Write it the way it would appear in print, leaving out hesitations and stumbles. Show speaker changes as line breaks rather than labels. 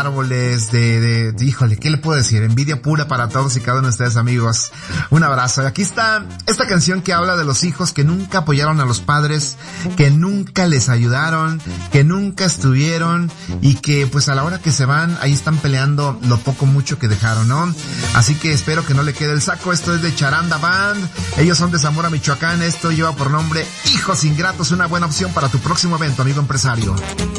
árboles, híjole, ¿qué le puedo decir? Envidia pura para todos y cada uno de ustedes, amigos. Un abrazo. Y aquí está esta canción que habla de los hijos que nunca apoyaron a los padres, que nunca les ayudaron, que nunca estuvieron y que pues a la hora que se van, ahí están peleando lo poco mucho que dejaron, ¿no? Así que espero que no le quede el saco. Esto es de Charanda Band. Ellos son de Zamora, Michoacán. Esto lleva por nombre Hijos Ingratos. Una buena opción para tu próximo evento, amigo empresario.